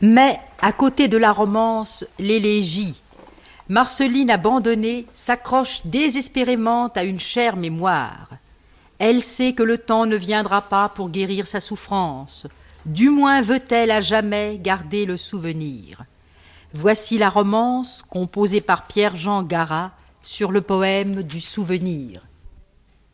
Mais, à côté de la romance, l'élégie, Marceline abandonnée s'accroche désespérément à une chère mémoire. Elle sait que le temps ne viendra pas pour guérir sa souffrance. Du moins veut-elle à jamais garder le souvenir. Voici la romance composée par Pierre-Jean Garat sur le poème du souvenir.